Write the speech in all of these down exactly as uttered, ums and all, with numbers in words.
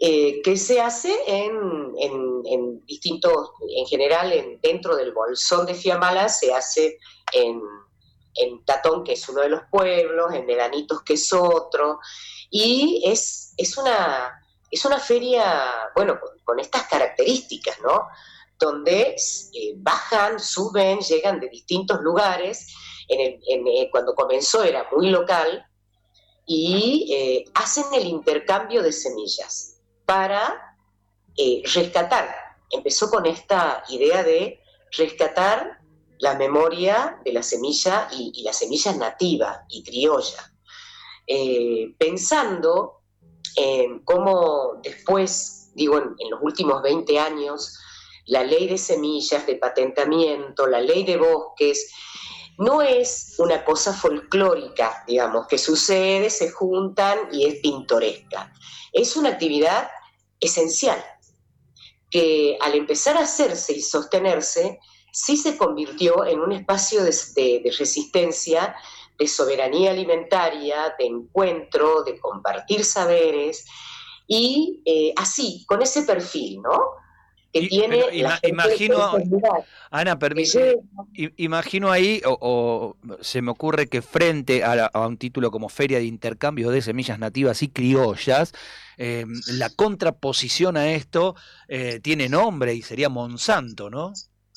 eh, que se hace en, en, en distintos, en general en, dentro del bolsón de Fiamala se hace en, en Tatón, que es uno de los pueblos, en Melanitos, que es otro, y es, es, una, es una feria, bueno, con, con estas características, ¿no? Donde eh, bajan, suben, llegan de distintos lugares. En el, en, eh, cuando comenzó era muy local, y eh, hacen el intercambio de semillas para eh, rescatar. Empezó con esta idea de rescatar la memoria de la semilla y, y la semilla nativa y criolla, eh, pensando en cómo después, digo, en, en los últimos veinte años, la ley de semillas, de patentamiento, la ley de bosques, no es una cosa folclórica, digamos, que sucede, se juntan y es pintoresca. Es una actividad esencial, que al empezar a hacerse y sostenerse, sí se convirtió en un espacio de, de, de resistencia, de soberanía alimentaria, de encuentro, de compartir saberes, y eh, así, con ese perfil, ¿no? Que y, tiene pero, la ima, gente imagino, de lugar, Ana, permite, imagino ahí, o, o se me ocurre que frente a, la, a un título como Feria de Intercambio de Semillas Nativas y Criollas, eh, la contraposición a esto eh, tiene nombre y sería Monsanto, ¿no?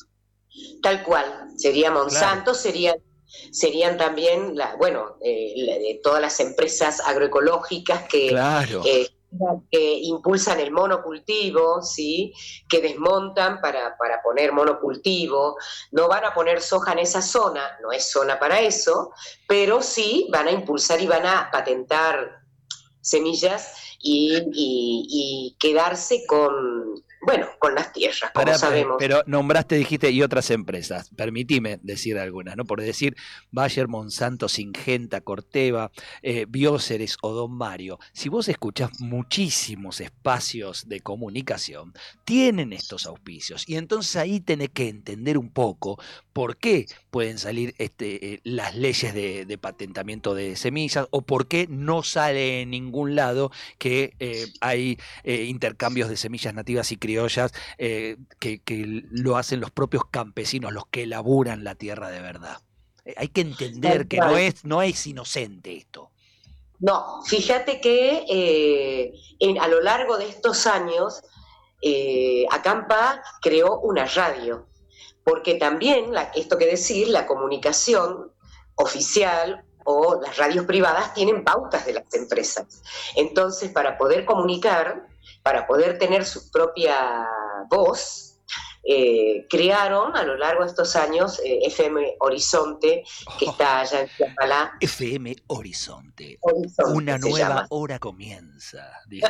Tal cual, sería Monsanto, Claro. serían, serían también, la, bueno, eh, la, de todas las empresas agroecológicas que, Claro. eh, que impulsan el monocultivo, ¿sí? Que desmontan para, para poner monocultivo. No van a poner soja en esa zona, no es zona para eso, pero sí van a impulsar y van a patentar semillas y, y, y quedarse con, bueno, con las tierras, como Para, sabemos. pero nombraste, dijiste, y otras empresas. Permitime decir algunas, ¿no? Por decir, Bayer, Monsanto, Syngenta, Corteva, eh, Bioceres o Don Mario. Si vos escuchás muchísimos espacios de comunicación, tienen estos auspicios. Y entonces ahí tenés que entender un poco por qué pueden salir este, eh, las leyes de, de patentamiento de semillas o por qué no sale en ningún lado que eh, hay eh, intercambios de semillas nativas y criollas eh, que, que lo hacen los propios campesinos, los que laburan la tierra de verdad. Eh, hay que entender que no es, no es inocente esto. No, fíjate que eh, en, a lo largo de estos años, eh, Acampa creó una radio, porque también, la, esto que decir, la comunicación oficial o las radios privadas tienen pautas de las empresas. Entonces, para poder comunicar, para poder tener su propia voz, eh, crearon a lo largo de estos años eh, F M Horizonte, que oh, está allá en Fiamala. F M Horizonte. Horizonte Una nueva llama. Hora comienza.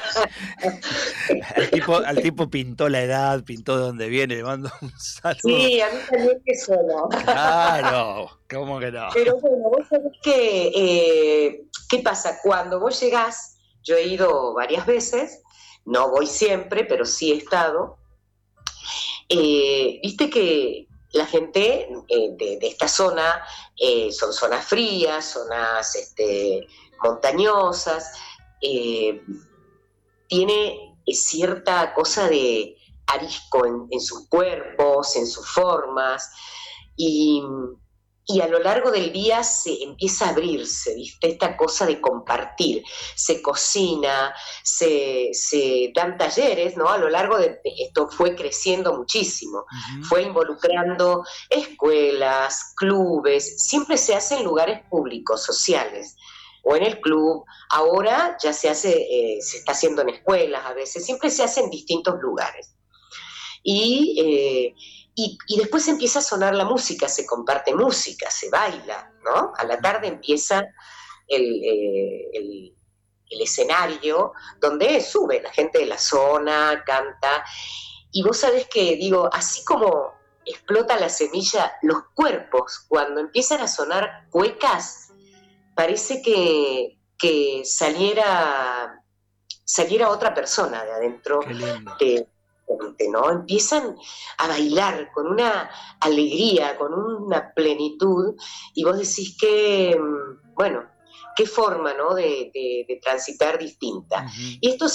al, tipo, al tipo pintó la edad, pintó de dónde viene, le mando un saludo. Sí, a mí también que solo. Claro, ¿cómo que no? Pero bueno, vos sabés que, eh, ¿qué pasa? Cuando vos llegás, yo he ido varias veces, no voy siempre, pero sí he estado, eh, viste que la gente eh, de, de esta zona eh, son zonas frías, zonas este, montañosas, eh, tiene cierta cosa de arisco en, en sus cuerpos, en sus formas, y, y a lo largo del día se empieza a abrirse, ¿viste? Esta cosa de compartir, se cocina, se, se dan talleres, ¿no? A lo largo de esto fue creciendo muchísimo, uh-huh. Fue involucrando escuelas, clubes, siempre se hace en lugares públicos, sociales, o en el club. Ahora ya se hace, eh, se está haciendo en escuelas a veces, siempre se hace en distintos lugares. Y, eh, y, y después empieza a sonar la música, se comparte música, se baila, ¿no? A la tarde empieza el, eh, el, el escenario donde sube la gente de la zona, canta, y vos sabés que, digo, así como explota la semilla, los cuerpos, cuando empiezan a sonar cuecas, parece que, que saliera, saliera otra persona de adentro de, de, ¿no? Empiezan a bailar con una alegría, con una plenitud, y vos decís que, bueno, qué forma, ¿no? de, de, de transitar distinta. Uh-huh. Y esto